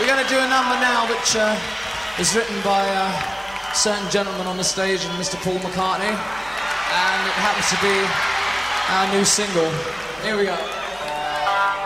We're going to do a number now which is written by a certain gentleman on the stage, Mr. Paul McCartney, and it happens to be our new single. Here we go.